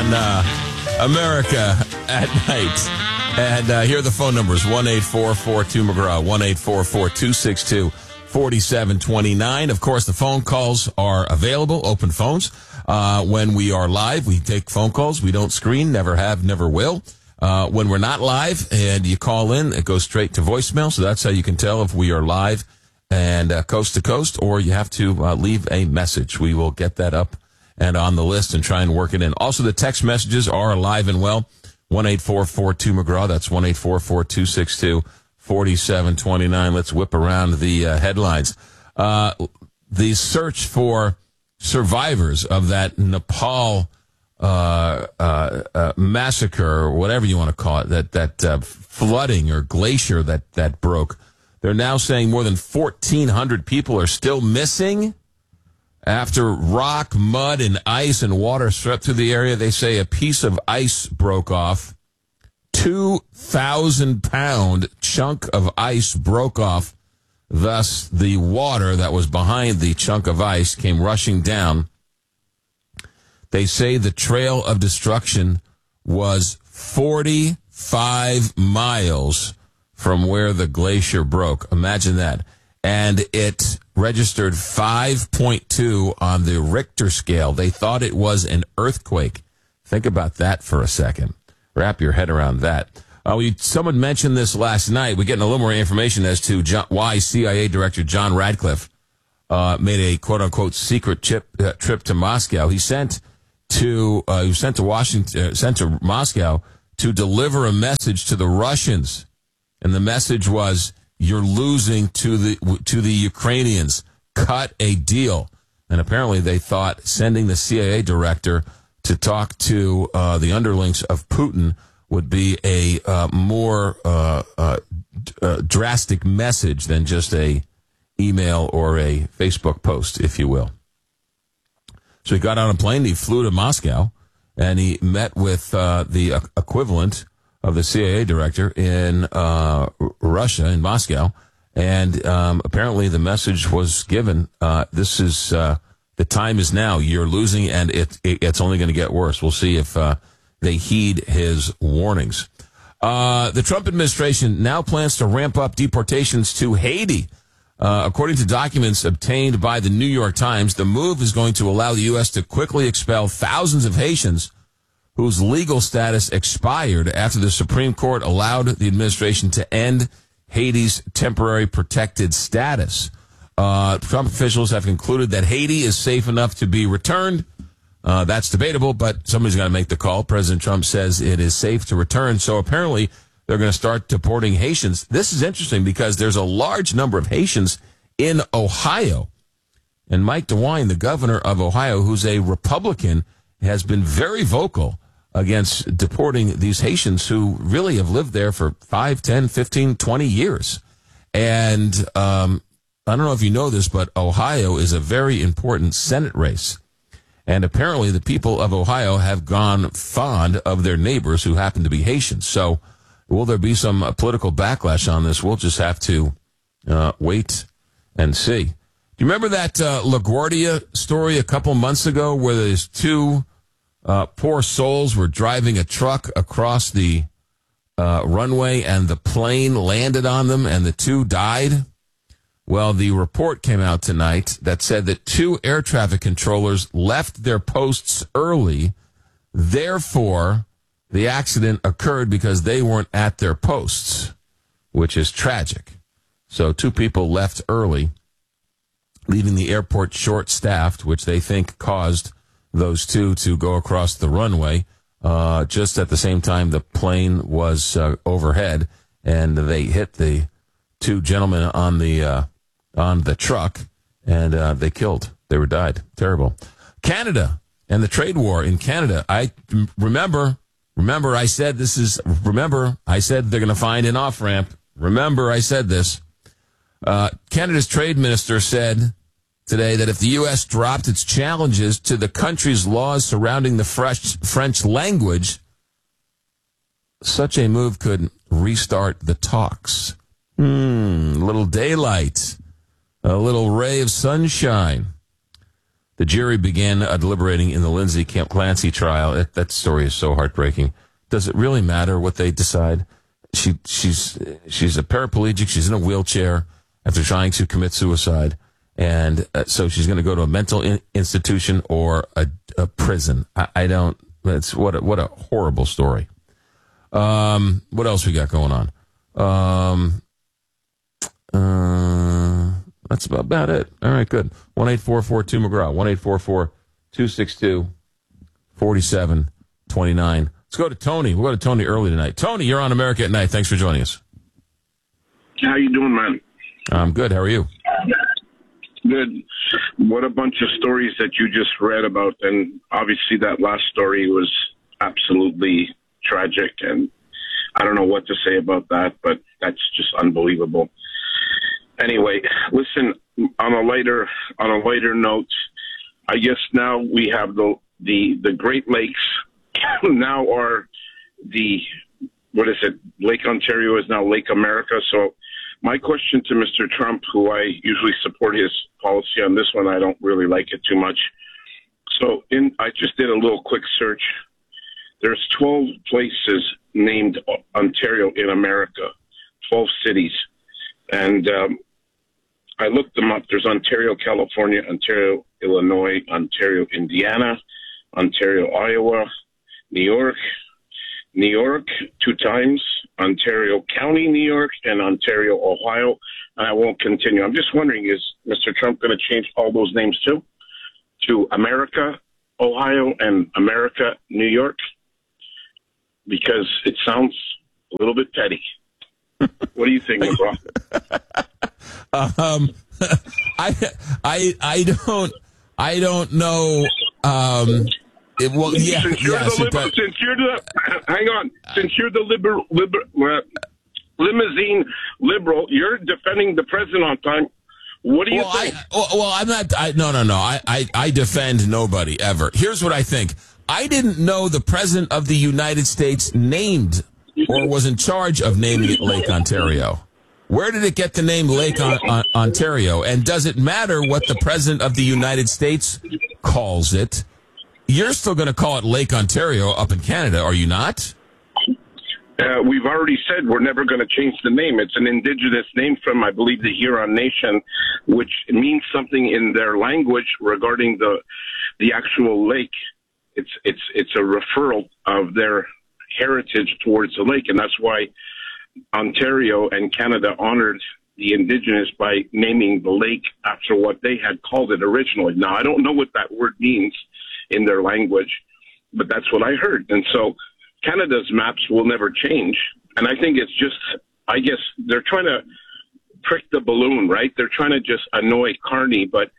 on America at Night. And here are the phone numbers, 1-844-2McGraw, 1-844-262-4729. Of course, the phone calls are available, open phones. When we are live, we take phone calls. We don't screen, never have, never will. When we're not live and you call in, it goes straight to voicemail. So that's how you can tell if we are live and coast to coast, or you have to leave a message. We will get that up and on the list and try and work it in. Also, the text messages are alive and well. 1-844-2McGraw. That's 1-844-262-4729. Let's whip around the headlines. The search for survivors of that Nepal massacre, or whatever you want to call it, that flooding or glacier that broke. They're now saying more than 1,400 people are still missing after rock, mud, and ice and water swept through the area. They say a piece of ice broke off. 2,000-pound chunk of ice broke off. Thus, the water that was behind the chunk of ice came rushing down. They say the trail of destruction was 45 miles from where the glacier broke. Imagine that. And it registered 5.2 on the Richter scale. They thought it was an earthquake. Think about that for a second. Wrap your head around that. Someone mentioned this last night. We're getting a little more information as to why CIA Director John Radcliffe made a quote-unquote secret trip to Moscow. He sent to Moscow to deliver a message to the Russians, and the message was, "You're losing to the Ukrainians. Cut a deal." And apparently they thought sending the CIA director to talk to the underlings of Putin would be a more drastic message than just a email or a Facebook post, if you will. So he got on a plane, he flew to Moscow, and he met with the equivalent of the CIA director in Russia, in Moscow, and apparently the message was given, this is, the time is now, you're losing, and it's only going to get worse. We'll see if they heed his warnings. The Trump administration now plans to ramp up deportations to Haiti. According to documents obtained by the New York Times, the move is going to allow the U.S. to quickly expel thousands of Haitians whose legal status expired after the Supreme Court allowed the administration to end Haiti's temporary protected status. Trump officials have concluded that Haiti is safe enough to be returned. That's debatable, but somebody's got to make the call. President Trump says it is safe to return, so apparently they're going to start deporting Haitians. This is interesting because there's a large number of Haitians in Ohio. And Mike DeWine, the governor of Ohio, who's a Republican, has been very vocal against deporting these Haitians who really have lived there for 5, 10, 15, 20 years. And I don't know if you know this, but Ohio is a very important Senate race. And apparently the people of Ohio have gone fond of their neighbors who happen to be Haitians. So will there be some political backlash on this? We'll just have to wait and see. Do you remember that LaGuardia story a couple months ago where these two poor souls were driving a truck across the runway and the plane landed on them and the two died? Well, the report came out tonight that said that 2 air traffic controllers left their posts early. Therefore, the accident occurred because they weren't at their posts, which is tragic. So 2 people left early, leaving the airport short-staffed, which they think caused those 2 to go across the runway just at the same time the plane was overhead, and they hit the 2 gentlemen on the truck, and they died. Terrible. Canada and the trade war in Canada. I remember I said I said they're going to find an off-ramp. Remember I said this. Canada's trade minister said today that if the U.S. dropped its challenges to the country's laws surrounding the French language, such a move could restart the talks. A little daylight, a little ray of sunshine. The jury began deliberating in the Lindsay Clancy trial. That story is so heartbreaking. Does it really matter what they decide? She's a paraplegic. She's in a wheelchair after trying to commit suicide. And so she's going to go to a mental institution or a prison. I don't. It's what a horrible story. What else we got going on? That's about it. All right, good. 1-844-2-McGraw. 1-844-262-4729. Let's go to Tony. We'll go to Tony early tonight. Tony, you're on America at Night. Thanks for joining us. How you doing, man? I'm good. How are you? Good. What a bunch of stories that you just read about. And obviously that last story was absolutely tragic. And I don't know what to say about that, but that's just unbelievable. Anyway, listen, on a lighter note, I guess now we have the Great Lakes now are Lake Ontario is now Lake America. So my question to Mr. Trump, who I usually support his policy on this one, I don't really like it too much. So I just did a little quick search. There's 12 places named Ontario in America, 12 cities. And I looked them up. There's Ontario, California, Ontario, Illinois, Ontario, Indiana, Ontario, Iowa, New York 2 times, Ontario County, New York, and Ontario, Ohio. And I won't continue. I'm just wondering, is Mr. Trump going to change all those names too? To America, Ohio, and America, New York? Because it sounds a little bit petty. What do you think, McGraw? I don't know. Since you're the limousine liberal, you're defending the president on time. What do you think? I'm not. No. I defend nobody ever. Here's what I think. I didn't know the president of the United States named or was in charge of naming it Lake Ontario. Where did it get the name Lake Ontario? And does it matter what the president of the United States calls it? You're still going to call it Lake Ontario up in Canada, are you not? We've already said we're never going to change the name. It's an indigenous name from, I believe, the Huron Nation, which means something in their language regarding the actual lake. It's a referral of their heritage towards the lake, and that's why Ontario and Canada honored the Indigenous by naming the lake after what they had called it originally. Now, I don't know what that word means in their language, but that's what I heard. And so Canada's maps will never change. And I think it's just, I guess they're trying to prick the balloon, right? They're trying to just annoy Carney. But,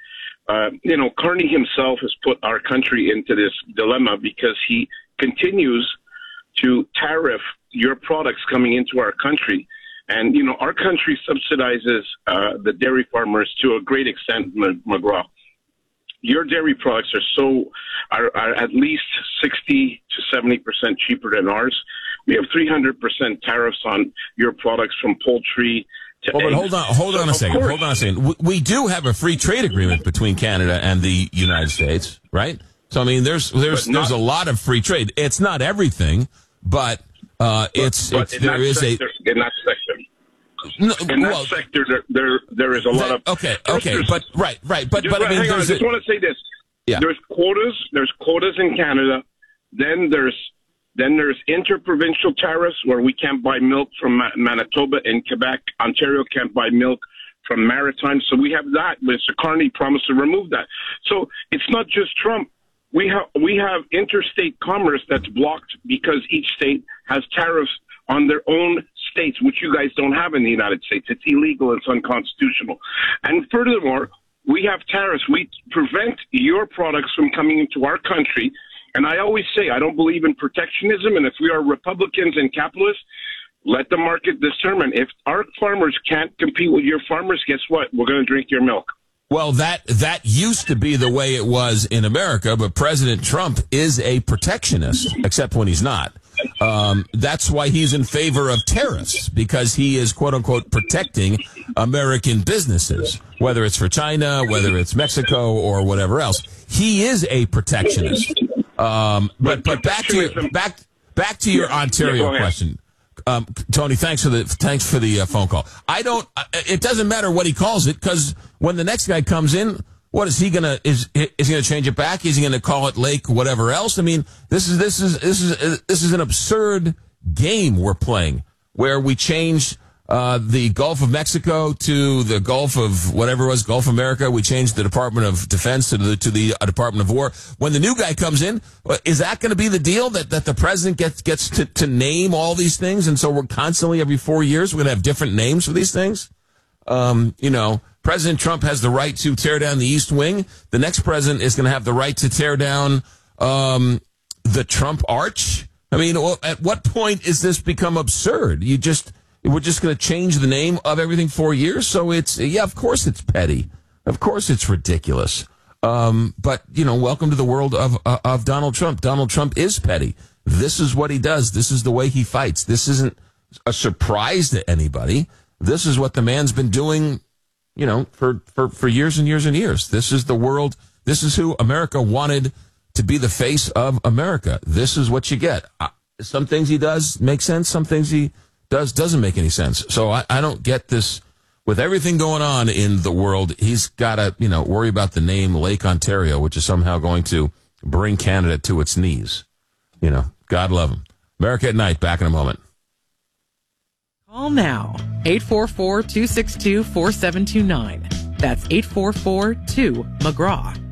Carney himself has put our country into this dilemma because he continues to tariff your products coming into our country. And, our country subsidizes the dairy farmers to a great extent, McGraw. Your dairy products are at least 60 to 70% cheaper than ours. We have 300% tariffs on your products from poultry to eggs. But hold on a second. We do have a free trade agreement between Canada and the United States, right? So, I mean, there's a lot of free trade. It's not everything, but there is a... In that sector. No, in that sector, there is a lot of... Okay, but right. But I mean, hang on, I just want to say this. Yeah. There's quotas in Canada. Then there's interprovincial tariffs where we can't buy milk from Manitoba and Quebec. Ontario can't buy milk from Maritime. So we have that. Mr. Carney promised to remove that. So it's not just Trump. We have interstate commerce that's blocked because each state has tariffs on their own states, which you guys don't have in the United States. It's illegal. It's unconstitutional. And furthermore, we have tariffs. We prevent your products from coming into our country. And I always say I don't believe in protectionism. And if we are Republicans and capitalists, let the market determine. If our farmers can't compete with your farmers, guess what? We're going to drink your milk. Well, that used to be the way it was in America, but President Trump is a protectionist, except when he's not. That's why he's in favor of tariffs, because he is, quote unquote, protecting American businesses, whether it's for China, whether it's Mexico, or whatever else. he is a protectionist. But back to your Ontario question. Tony, thanks for the phone call. It doesn't matter what he calls it, because when the next guy comes in, what is he gonna is he gonna change it back? Is he gonna call it Lake whatever else? I mean, this is an absurd game we're playing, where we changed the Gulf of Mexico to the Gulf of whatever it was, Gulf of America. We changed the Department of Defense to the Department of War. When the new guy comes in, is that going to be the deal that the president gets to name all these things? And so we're constantly every 4 years we're going to have different names for these things. President Trump has the right to tear down the East Wing. The next president is going to have the right to tear down the Trump Arch. I mean, at what point is this become absurd? We're just going to change the name of everything 4 years. So of course it's petty. Of course it's ridiculous. But welcome to the world of Donald Trump. Donald Trump is petty. This is what he does. This is the way he fights. This isn't a surprise to anybody. This is what the man's been doing, for years and years and years. This is the world. This is who America wanted to be the face of America. This is what you get. Some things he does make sense. Some things he doesn't make any sense. So I don't get this. With everything going on in the world, he's got to, worry about the name Lake Ontario, which is somehow going to bring Canada to its knees. God love him. America at Night, back in a moment. Call now, 844-262-4729. That's 844-2-McGraw.